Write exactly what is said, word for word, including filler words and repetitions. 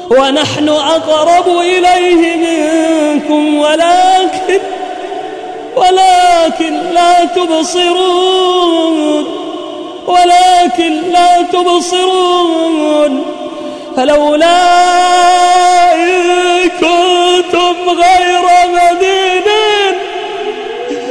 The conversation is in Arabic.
ونحن أقرب إليه منكم ولكن ولكن لا تبصرون ولكن لا تبصرون فلولا